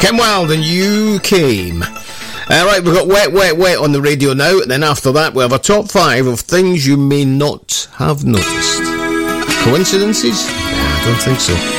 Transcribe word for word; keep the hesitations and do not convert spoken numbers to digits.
Kim Wilde and You Came. Uh, right, we've got Wet, Wet, Wet on the radio now, and then after that we have a top five of things you may not have noticed. Coincidences? I don't think so.